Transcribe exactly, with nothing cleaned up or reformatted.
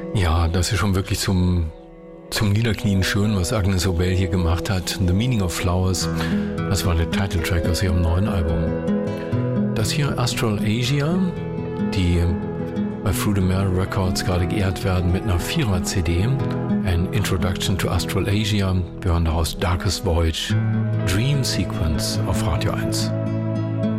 Ja, das ist schon wirklich zum, zum Niederknien schön, was Agnes Obel hier gemacht hat. The Meaning of Flowers, das war der Titeltrack aus ihrem neuen Album. Das hier Astral Asia, die bei Through the Mirror Records gerade geehrt werden mit einer Vierer-C D, An Introduction to Astral Asia. Wir hören daraus Darkest Voyage, Dream Sequence auf Radio eins.